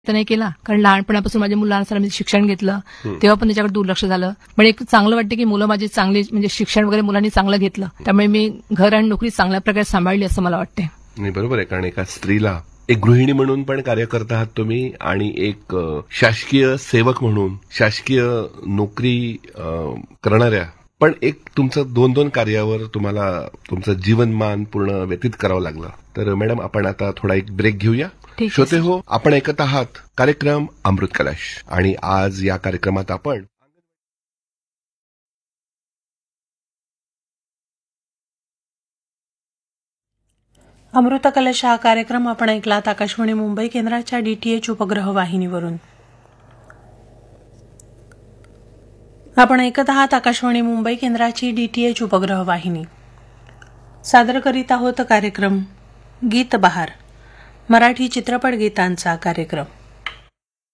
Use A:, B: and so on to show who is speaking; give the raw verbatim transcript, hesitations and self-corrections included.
A: तर नाही केला, कारण लहानपणापासून माझ्या मुलांना मी शिक्षण घेतलं, तेव्हा पण त्याच्याकडे दुर्लक्ष झालं. पण एक चांगलं वाटतं की मुलं माझी चांगली म्हणजे शिक्षण वगैरे मुलांनी चांगलं घेतलं, त्यामुळे मी घर आणि नोकरी चांगल्या प्रकारे सांभाळली असं मला वाटते.
B: नाही, बरोबर आहे. कारण एका स्त्रीला एक गृहिणी म्हणून पण कार्य करत आहात तुम्ही आणि एक शासकीय सेवक म्हणून शासकीय नोकरी करणाऱ्या पण एक तुमचं दोन दोन कार्यावर तुम्हाला तुमचं जीवनमान पूर्ण व्यतीत करावं लागलं. तर मॅडम, आपण आता थोडा एक ब्रेक घेऊया. श्रोते हो, आपण ऐकत आहात कार्यक्रम अमृत कलश आणि आज या कार्यक्रमात आपण
C: अमृत कलश हा कार्यक्रम आपण ऐकलात आकाशवाणी मुंबई केंद्राच्या डीटीएच उपग्रह वाहिनीवरून. आपण ऐकत आहात आकाशवाणी मुंबई केंद्राची डीटीएच उपग्रह वाहिनी. सादर करीत आहोत कार्यक्रम गीत बहार, मराठी चित्रपट गीतांचा कार्यक्रम.